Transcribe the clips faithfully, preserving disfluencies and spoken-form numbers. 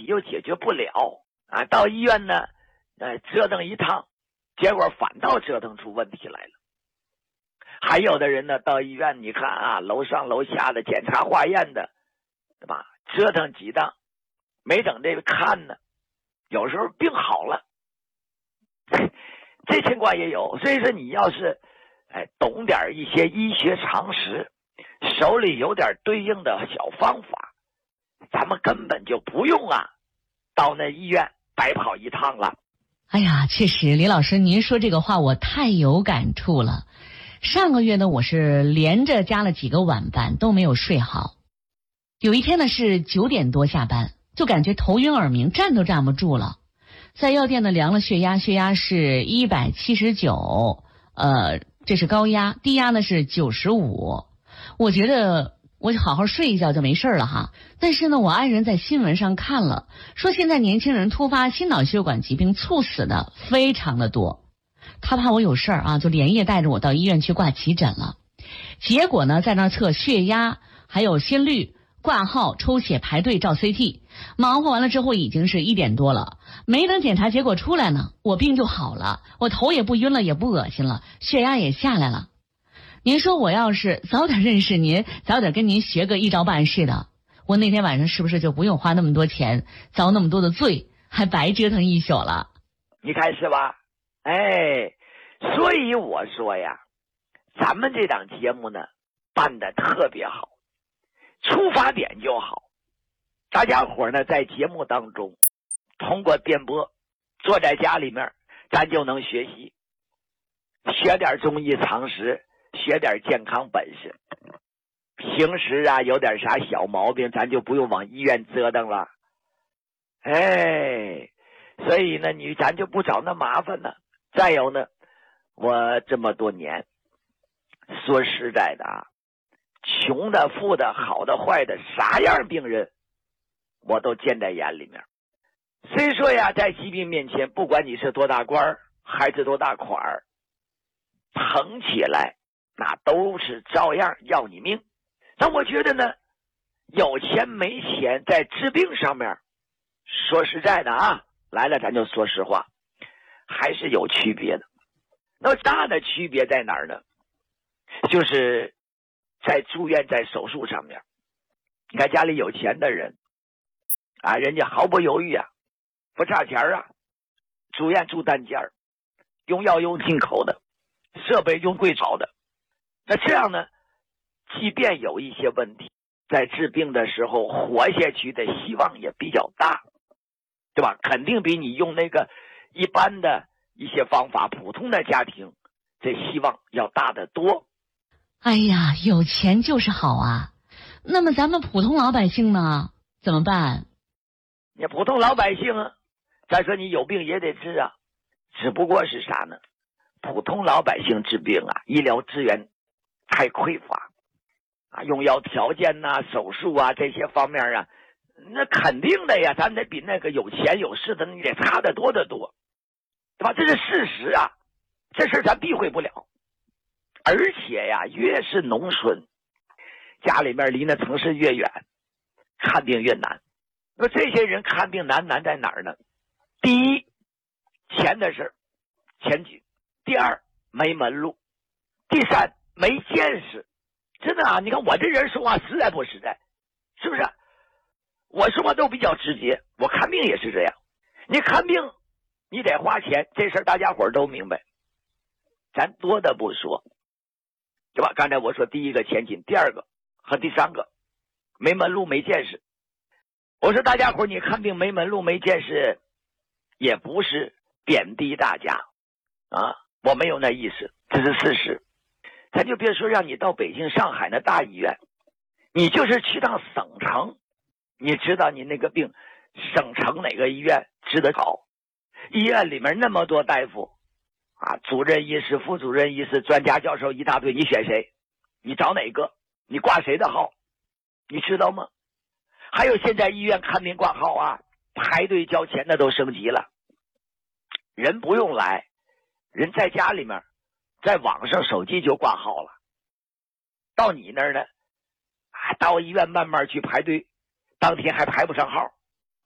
题又解决不了啊，到医院呢，呃，折腾一趟，结果反倒折腾出问题来了。还有的人呢，到医院你看啊，楼上楼下的检查化验的，对吧？折腾几趟，没等这个看呢，有时候病好了，这情况也有。所以说，你要是哎懂点一些医学常识，手里有点对应的小方法，咱们根本就不用啊到那医院白跑一趟了。 哎呀，确实，李老师，您说这个话我太有感触了。上个月呢，我是连着加了几个晚班，都没有睡好。有一天呢是九点多下班，就感觉头晕耳鸣，站都站不住了。在药店呢量了血压，血压是一百七十九，呃，这是高压，低压呢是九十五。我觉得我好好睡一觉就没事了哈。但是呢，我爱人在新闻上看了，说现在年轻人突发心脑血管疾病猝死的非常的多。他怕我有事儿啊，就连夜带着我到医院去挂急诊了。结果呢，在那测血压，还有心率，挂号、抽血、排队照 C T， 忙活完了之后已经是一点多了。没等检查结果出来呢，我病就好了，我头也不晕了，也不恶心了，血压也下来了。您说我要是早点认识您，早点跟您学个一招半式的，我那天晚上是不是就不用花那么多钱，遭那么多的罪，还白折腾一宿了？ 你看是吧？哎，所以我说呀，咱们这档节目呢办得特别好，出发点就好。大家伙呢在节目当中通过电波坐在家里面，咱就能学习，学点中医常识，学点健康本事。平时啊有点啥小毛病，咱就不用往医院折腾了。哎，所以呢你咱就不找那麻烦呢。再有呢，我这么多年说实在的啊，穷的富的好的坏的啥样病人我都见在眼里面。所以说呀，在疾病面前，不管你是多大官还是多大款儿，疼起来那都是照样要你命。但我觉得呢，有钱没钱在治病上面，说实在的啊，来了咱就说实话，还是有区别的。那大的区别在哪儿呢？就是在住院在手术上面。你看家里有钱的人啊，人家毫不犹豫啊，不差钱啊，住院住单间，用药用进口的，设备用贵找的。那这样呢，即便有一些问题，在治病的时候活下去的希望也比较大，对吧？肯定比你用那个一般的一些方法，普通的家庭这希望要大得多。 哎呀，有钱就是好啊。那么咱们普通老百姓呢，怎么办？ 你普通老百姓啊，再说你有病也得治啊，只不过是啥呢？普通老百姓治病啊，医疗资源太匮乏啊，用药条件呐、啊、手术啊这些方面啊，那肯定的呀，咱得比那个有钱有势的你得差得多得多，对吧？这是事实啊，这事咱避讳不了。而且呀，越是农村，家里面离那城市越远，看病越难。那这些人看病难难在哪儿呢？第一，钱的事，钱紧；第二，没门路；第三，没见识。真的啊，你看我这人说话实在不实在，是不是？我说话都比较直接，我看病也是这样。你看病你得花钱，这事儿大家伙都明白，咱多的不说，对吧？刚才我说第一个钱紧，第二个和第三个没门路没见识。我说大家伙你看病没门路没见识，也不是贬低大家啊，我没有那意思，这是事实。咱就别说让你到北京上海那大医院，你就是去趟省城，你知道你那个病省城哪个医院治得好？医院里面那么多大夫啊，主任医师、副主任医师、专家教授一大堆，你选谁？你找哪个？你挂谁的号？你知道吗？还有现在医院看病挂号啊，排队交钱的都升级了，人不用来，人在家里面在网上手机就挂号了。到你那儿呢，啊，到医院慢慢去排队，当天还排不上号，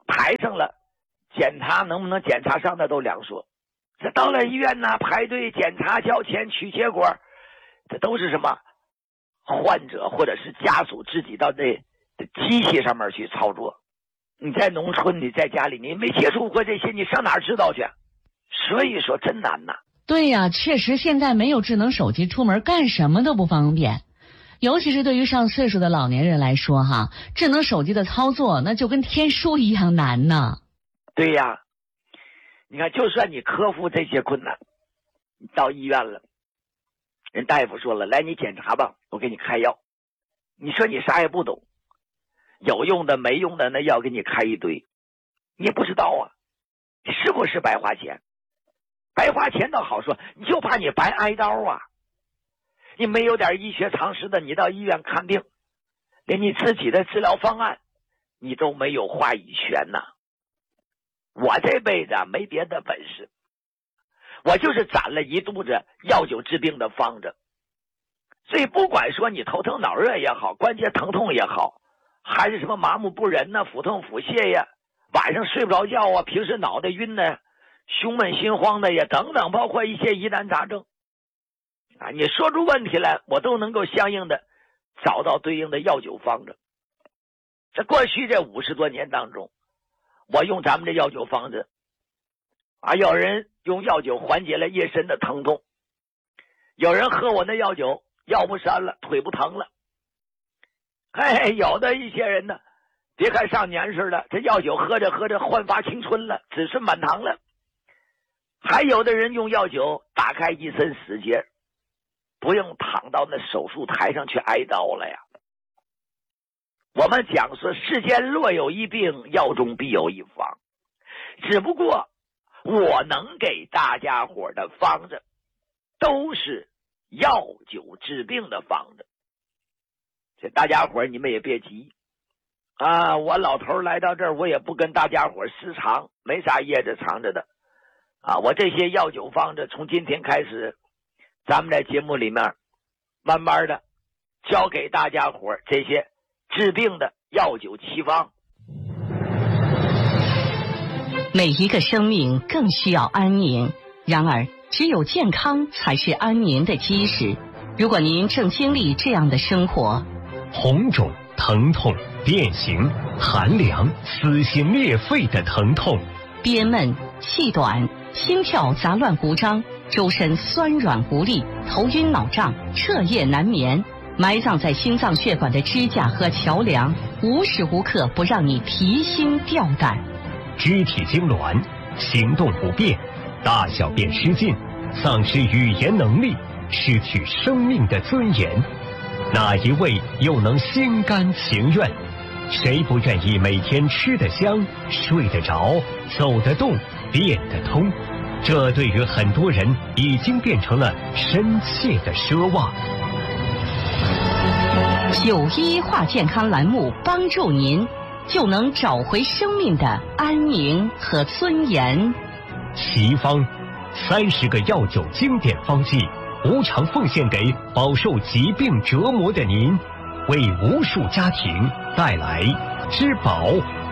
排上了，检查能不能检查上的都两说。这到了医院呢，排队检查、交钱、取结果，这都是什么？患者或者是家属自己到这机器上面去操作。你在农村，你在家里，你没接触过这些，你上哪儿知道去？所以说真难呐。 对呀，确实现在没有智能手机，出门干什么都不方便。尤其是对于上岁数的老年人来说哈，智能手机的操作那就跟天书一样难呢。 对呀，你看，就算你克服这些困难，你到医院了，人大夫说了，来你检查吧，我给你开药。你说你啥也不懂，有用的没用的那药给你开一堆，你也不知道啊，是不是白花钱？白花钱倒好说，你就怕你白挨刀啊。你没有点医学常识的，你到医院看病，连你自己的治疗方案你都没有话语权呐。我这辈子没别的本事，我就是攒了一肚子药酒治病的方子。所以不管说你头疼脑热也好，关节疼痛也好，还是什么麻木不仁呐、腹痛腹泻呀，晚上睡不着觉啊，平时脑袋晕呢、胸闷心慌的呀等等，包括一些疑难杂症啊，你说出问题来，我都能够相应的找到对应的药酒方子。在过去这五十多年当中，我用咱们这药酒方子啊，有人用药酒缓解了夜深的疼痛，有人喝我那药酒腰不酸了，腿不疼了。哎，有的一些人呢，别看上年似的，这药酒喝着喝着焕发青春了，子孙满堂了。还有的人用药酒打开一身死结，不用躺到那手术台上去挨刀了呀。我们讲说，世间若有一病，药中必有一方。只不过我能给大家伙的方子都是药酒治病的方子。这大家伙你们也别急啊，我老头来到这儿，我也不跟大家伙私藏，没啥掖着藏着的啊。我这些药酒方子从今天开始，咱们在节目里面慢慢的教给大家伙这些治病的药酒奇方。 每一个生命更需要安宁，然而只有健康才是安宁的基石。如果您正经历这样的生活， 红肿、疼痛、变形、寒凉、撕心裂肺的疼痛， 憋闷、气短、心跳杂乱无章，周身酸软无力，头晕脑胀，彻夜难眠，埋葬在心脏血管的支架和桥梁，无时无刻不让你提心吊胆。 肢体痉挛，行动不便，大小便失禁，丧失语言能力，失去生命的尊严，哪一位又能心甘情愿？谁不愿意每天吃得香、睡得着、走得动、变得通？这对于很多人已经变成了深切的奢望。 九一话健康栏目帮助您就能找回生命的安宁和尊严。 奇方，三十个药酒经典方剂，无偿奉献给饱受疾病折磨的您，为无数家庭带来之宝。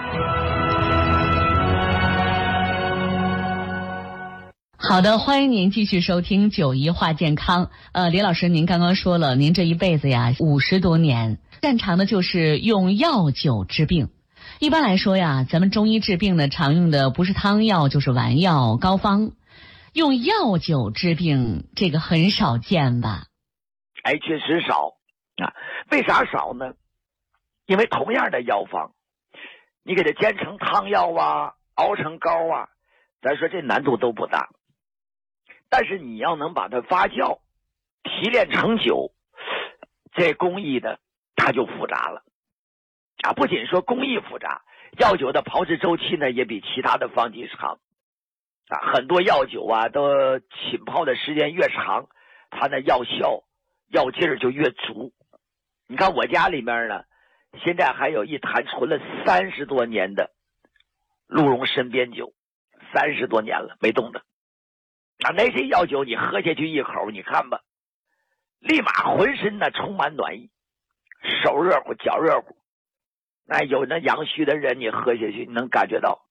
好的，欢迎您继续收听九一话健康。呃，李老师，您刚刚说了，您这一辈子呀，五十多年，擅长的就是用药酒治病。一般来说呀，咱们中医治病呢，常用的不是汤药就是丸药、膏方，用药酒治病，这个很少见吧？ 哎，确实少啊。为啥少呢？因为同样的药方，你给它煎成汤药啊，熬成膏啊，咱说这难度都不大。但是你要能把它发酵、提炼成酒，这工艺的它就复杂了啊！不仅说工艺复杂，药酒的炮制周期呢也比其他的方剂长啊。很多药酒啊，都浸泡的时间越长，它的药效、药劲儿就越足。你看我家里面呢，现在还有一坛存了三十多年的鹿茸参边酒，三十多年了没动的。啊，那些药酒你喝下去一口，你看吧，立马浑身呢充满暖意，手热乎，脚热乎。 那有那阳虚的人，你喝下去，你能感觉到